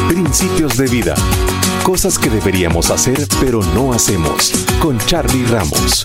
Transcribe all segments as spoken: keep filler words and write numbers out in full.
Principios de vida. Cosas que deberíamos hacer pero no hacemos. Con Charlie Ramos.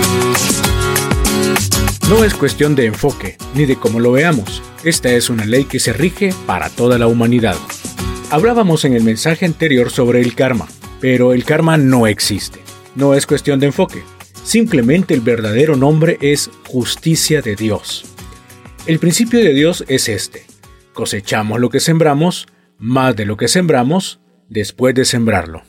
No es cuestión de enfoque, ni de cómo lo veamos. Esta es una ley que se rige para toda la humanidad. Hablábamos en el mensaje anterior sobre el karma, pero el karma no existe. No es cuestión de enfoque. Simplemente el verdadero nombre es justicia de Dios. El principio de Dios es este: cosechamos lo que sembramos, más de lo que sembramos, después de sembrarlo.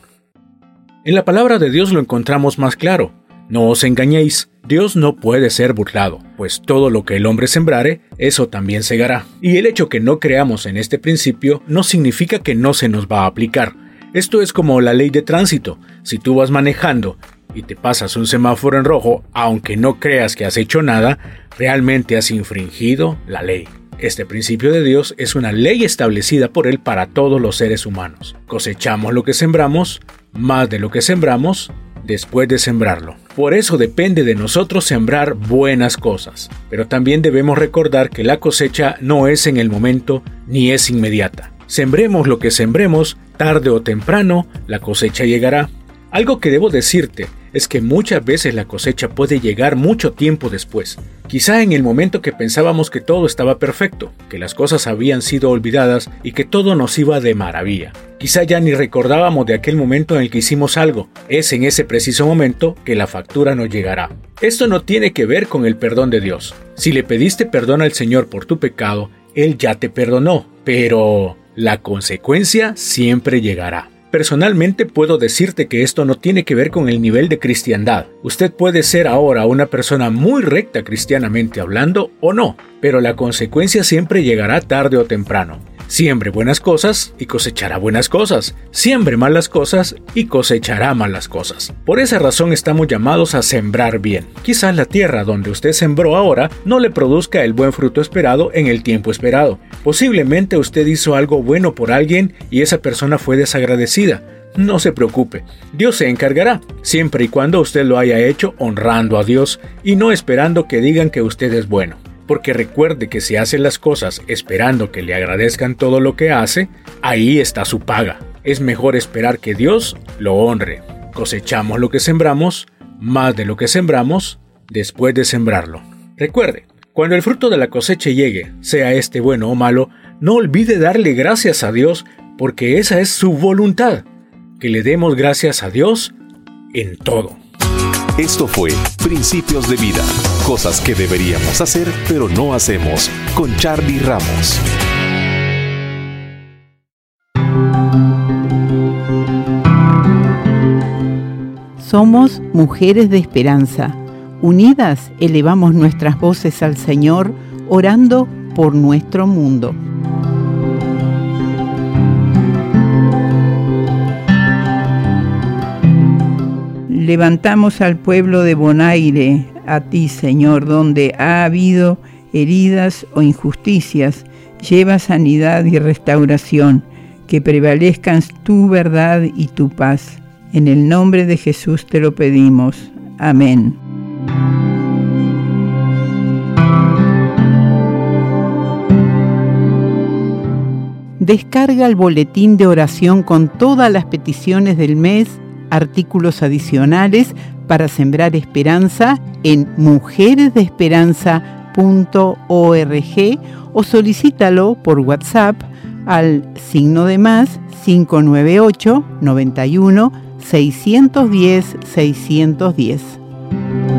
En la palabra de Dios lo encontramos más claro. No os engañéis, Dios no puede ser burlado, pues todo lo que el hombre sembrare, eso también segará. Y el hecho que no creamos en este principio no significa que no se nos va a aplicar. Esto es como la ley de tránsito. Si tú vas manejando y te pasas un semáforo en rojo, aunque no creas que has hecho nada, realmente has infringido la ley. Este principio de Dios es una ley establecida por Él para todos los seres humanos. Cosechamos lo que sembramos, más de lo que sembramos, después de sembrarlo. Por eso depende de nosotros sembrar buenas cosas, pero también debemos recordar que la cosecha no es en el momento ni es inmediata. Sembremos lo que sembremos, tarde o temprano la cosecha llegará. Algo que debo decirte es que muchas veces la cosecha puede llegar mucho tiempo después. Quizá en el momento que pensábamos que todo estaba perfecto, que las cosas habían sido olvidadas y que todo nos iba de maravilla. Quizá ya ni recordábamos de aquel momento en el que hicimos algo. Es en ese preciso momento que la factura nos llegará. Esto no tiene que ver con el perdón de Dios. Si le pediste perdón al Señor por tu pecado, Él ya te perdonó, pero la consecuencia siempre llegará. Personalmente puedo decirte que esto no tiene que ver con el nivel de cristiandad. Usted puede ser ahora una persona muy recta cristianamente hablando o no, pero la consecuencia siempre llegará tarde o temprano. Siembre buenas cosas y cosechará buenas cosas. Siembre malas cosas y cosechará malas cosas. Por esa razón estamos llamados a sembrar bien. Quizás la tierra donde usted sembró ahora no le produzca el buen fruto esperado en el tiempo esperado. Posiblemente usted hizo algo bueno por alguien y esa persona fue desagradecida. No se preocupe, Dios se encargará, siempre y cuando usted lo haya hecho honrando a Dios y no esperando que digan que usted es bueno. Porque recuerde que si hace las cosas esperando que le agradezcan todo lo que hace, ahí está su paga. Es mejor esperar que Dios lo honre. Cosechamos lo que sembramos, más de lo que sembramos, después de sembrarlo. Recuerde, cuando el fruto de la cosecha llegue, sea este bueno o malo, no olvide darle gracias a Dios, porque esa es su voluntad. Que le demos gracias a Dios en todo. Esto fue Principios de Vida. Cosas que deberíamos hacer pero no hacemos. Con Charlie Ramos. Somos mujeres de esperanza. Unidas elevamos nuestras voces al Señor, orando por nuestro mundo. Levantamos al pueblo de Bonaire a ti, Señor, donde ha habido heridas o injusticias. Lleva sanidad y restauración, que prevalezcan tu verdad y tu paz. En el nombre de Jesús te lo pedimos. Amén. Descarga el boletín de oración con todas las peticiones del mes, artículos adicionales para sembrar esperanza en mujeres de esperanza punto org o solicítalo por WhatsApp al signo de más cinco nueve ocho, noventa y uno, seiscientos diez, seiscientos diez.